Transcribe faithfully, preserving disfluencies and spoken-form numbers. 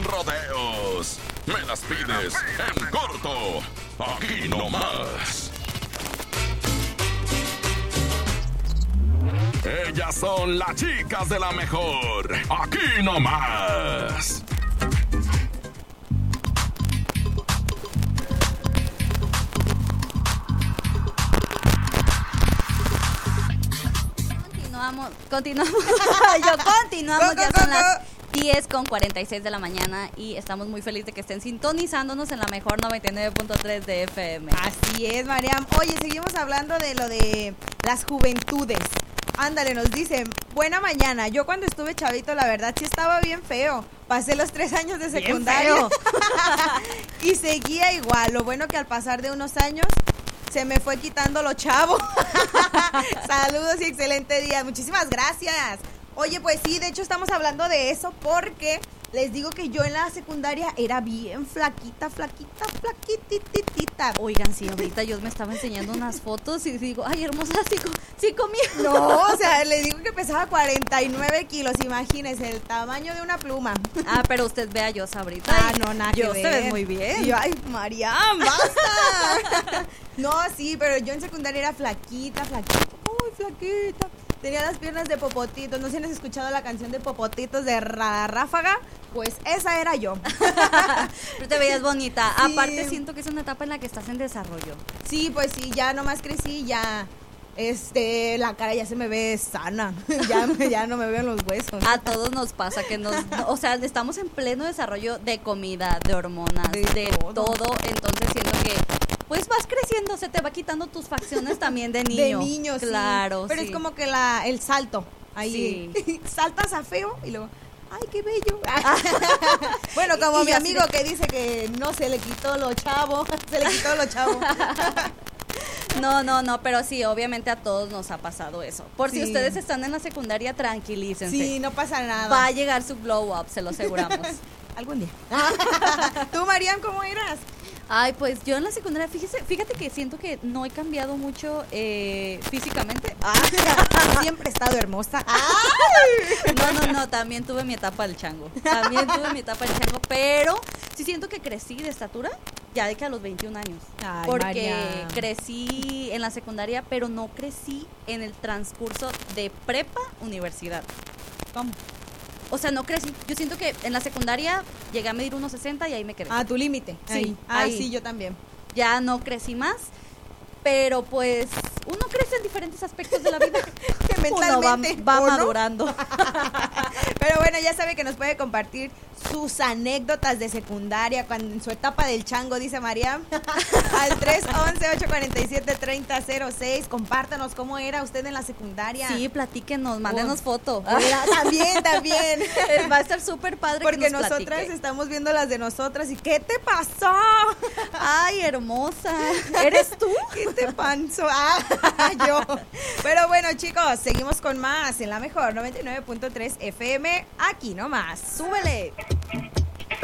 rodeos. Me las pides en corto. Aquí nomás. Ellas son las chicas de la mejor. Aquí nomás. Continuamos, continuamos. Yo continuamos, ya son las diez con cuarenta y seis de la mañana y estamos muy felices de que estén sintonizándonos en la mejor noventa y nueve punto tres de F M. Así es, Mariam. Oye, seguimos hablando de lo de las juventudes. Ándale, nos dicen, buena mañana. Yo cuando estuve chavito, la verdad sí estaba bien feo. Pasé los tres años de secundaria y seguía igual. Lo bueno que al pasar de unos años se me fue quitando lo chavo. Saludos y excelente día. Muchísimas gracias. Oye, pues sí, de hecho estamos hablando de eso porque les digo que yo en la secundaria era bien flaquita, flaquita, flaquititita. Oigan, sí, ahorita yo me estaba enseñando unas fotos y digo, ay, hermosa, sí, sí comí. No, o sea, les digo que pesaba cuarenta y nueve kilos, imagínense, el tamaño de una pluma. Ah, pero usted vea yo, Sabrita. Ah, no, nada que yo ver. se ve muy bien. Y yo, ay, Mariam, basta. No, sí, pero yo en secundaria era flaquita, flaquita, muy flaquita. Tenía las piernas de popotitos. No sé si han escuchado la canción de Popotitos de Ráfaga. Pues esa era yo. Pero te veías bonita. Sí. Aparte siento que es una etapa en la que estás en desarrollo. Sí, pues sí, ya nomás crecí, ya este, la cara ya se me ve sana. Ya, ya no me veo los huesos. A todos nos pasa que nos, o sea, estamos en pleno desarrollo de comida, de hormonas, de, de todo. todo. Entonces siento que pues vas creciendo, se te va quitando tus facciones también de niño. De niño, claro, sí. Pero sí. es como que la, el salto. Ahí Sí. saltas a feo y luego, ay, qué bello. Bueno, como Y mi yo amigo así de- que dice que no se le quitó lo chavo, se le quitó lo chavo. No, no, no, pero sí, obviamente a todos nos ha pasado eso. Por si Sí. ustedes están en la secundaria, tranquilícense. Sí, no pasa nada. Va a llegar su glow up, se lo aseguramos. Algún día. ¿Tú, Mariam, cómo eras? Ay, pues yo en la secundaria, fíjese, fíjate que siento que no he cambiado mucho eh, físicamente. Ah, siempre he estado hermosa. No, no, no, también tuve mi etapa del chango. También tuve mi etapa del chango, pero sí siento que crecí de estatura ya de que a los veintiún años. Ay, porque Mariam. crecí en la secundaria, pero no crecí en el transcurso de prepa universidad. ¿Cómo? O sea, no crecí. Yo siento que en la secundaria llegué a medir unos sesenta y ahí me quedé. A tu límite. Sí, Ahí. Ah, ahí. sí, yo también. Ya no crecí más, pero pues uno crece en diferentes aspectos de la vida. Mentalmente, uno va, va ¿o no? madurando. Pero bueno, ya sabe que nos puede compartir sus anécdotas de secundaria cuando en su etapa del chango, dice Mariam. Al tres once, ocho cuarenta y siete, treinta cero seis. Compártanos cómo era usted en la secundaria. Sí, platíquenos, mándenos Oh. foto. Mira, también, también. Va a estar súper padre Porque que nos nosotras platique. estamos viendo las de nosotras y ¿qué te pasó? Ay, hermosa. ¿Eres tú? ¿Qué te pasó? Ah, yo. Pero bueno, chicos, seguimos con más en la mejor noventa y nueve punto tres F M. Aquí nomás. Súbele.